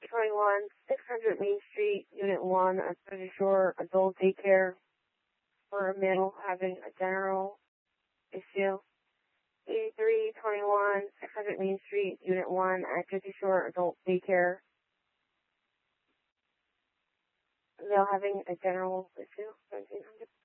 8321 600 Main Street, Unit 1, at Jersey Shore Adult Daycare for a male having a general issue. 8321 600 Main Street, Unit 1, at Jersey Shore Adult Daycare. Male having a general issue, 1700.